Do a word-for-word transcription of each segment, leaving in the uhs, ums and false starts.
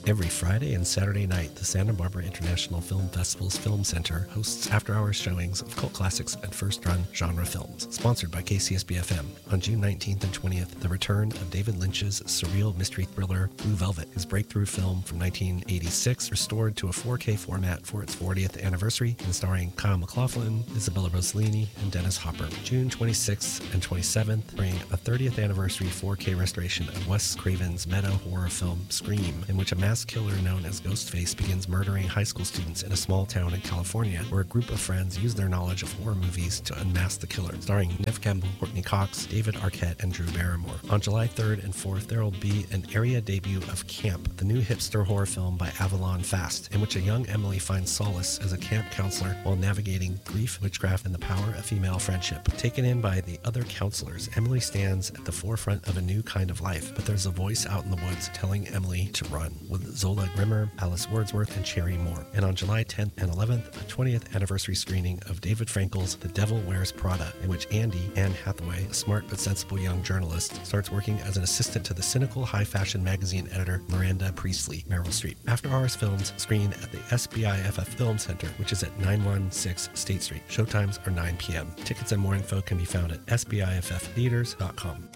Every Friday and Saturday night, the Santa Barbara International Film Festival's Film Center hosts after-hours showings of cult classics and first-run genre films. Sponsored by K C S B F M. On June nineteenth and twentieth, the return of David Lynch's surreal mystery thriller Blue Velvet, his breakthrough film from nineteen eighty-six, restored to a four K format for its fortieth anniversary, and starring Kyle MacLachlan, Isabella Rossellini, and Dennis Hopper. June twenty-sixth and twenty-seventh bring a thirtieth anniversary four K restoration of Wes Craven's meta horror film Scream, in which a mass killer known as Ghostface begins murdering high school students in a small town in California, where a group of friends use their knowledge of horror movies to unmask the killer. Starring Neve Campbell, Courtney Cox, David Arquette, and Drew Barrymore. On July third and fourth, there will be an area debut of Camp, the new hipster horror film by Avalon Fast, in which a young Emily finds solace as a camp counselor while navigating grief, witchcraft, and the power of female friendship. Taken in by the other counselors, Emily stands at the forefront of a new kind of life, but there's a voice out in the woods telling Emily to run, with Zola Grimmer, Alice Wordsworth, and Cherry Moore. And on July tenth and eleventh, a twentieth anniversary screening of David Frankel's The Devil Wears Prada, in which Andy, Anne Hathaway, a smart but sensible young journalist, starts working as an assistant to the cynical high-fashion magazine editor Miranda Priestley, Meryl Streep. After Hours films screen at the S B I F F Film Center, which is at nine one six State Street. Showtimes are nine p.m. Tickets and more info can be found at S B I F F theaters dot com.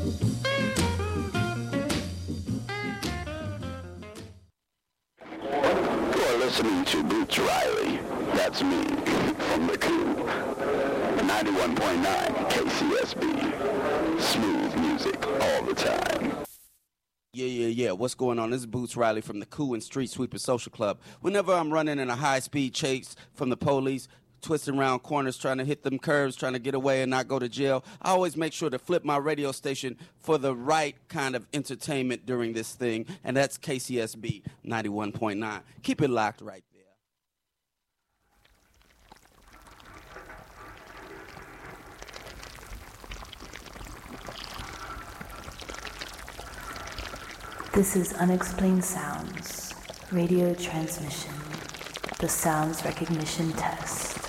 Listening to Boots Riley, that's me, from the Coup, ninety-one point nine K C S B, smooth music all the time. Yeah, yeah, yeah. What's going on? This is Boots Riley from the Coup and Street Sweeper Social Club. Whenever I'm running in a high-speed chase from the police, twisting around corners, trying to hit them curves, trying to get away and not go to jail, I always make sure to flip my radio station for the right kind of entertainment during this thing, and that's K C S B ninety-one point nine. Keep it locked right there. This is Unexplained Sounds, radio transmission, the sounds recognition test.